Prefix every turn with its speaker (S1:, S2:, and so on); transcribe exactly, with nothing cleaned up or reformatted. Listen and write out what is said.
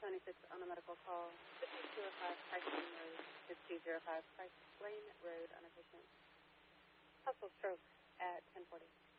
S1: seventy-six on a medical call. fifty-two oh five Price Lane Road, fifty-two oh five Price Lane Road on a patient. Possible stroke at ten forty.